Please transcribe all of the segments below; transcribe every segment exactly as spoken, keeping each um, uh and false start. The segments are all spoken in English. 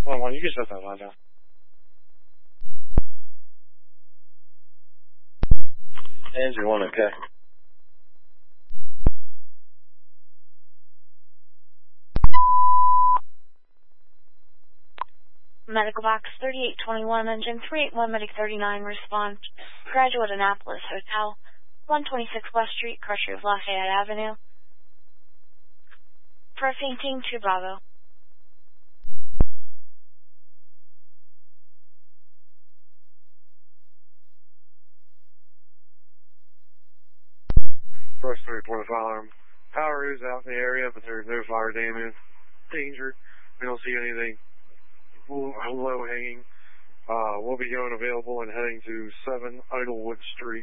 One one, you can set that line down. Andrew one, okay. Medical box thirty-eight twenty-one, engine three eight one, medic thirty-nine, respond. Graduate Annapolis Hotel, one twenty-six West Street, Crusher of Lafayette Avenue. For fainting to Bravo. First to report a alarm. Power is out in the area, but there's no fire damage. Danger. We don't see anything low hanging. Uh, we'll be going available and heading to seven Idlewood Street.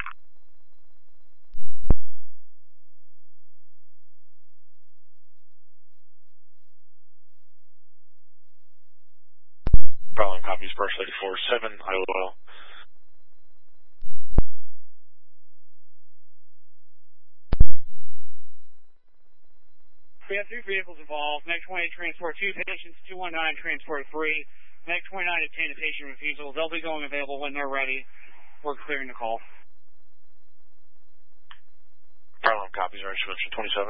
Problem copies, First Lady four seven Idlewood. We have two vehicles involved. Next twenty transport two patients, two one nine transport three. Next twenty-nine obtained a patient refusal. They'll be going available when they're ready. We're clearing the call. Problem copies, Resolution twenty-seven.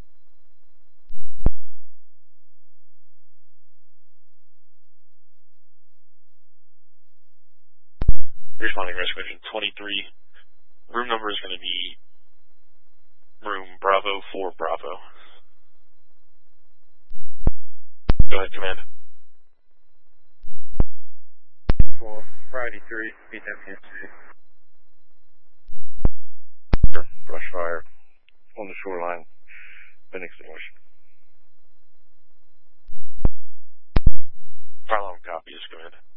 Responding Resolution twenty-three. Room number is going to be room Bravo four Bravo. Go ahead, command. For Friday three, meet them here. Sure. Brush fire on the shoreline. Been extinguished. Problem copies, command.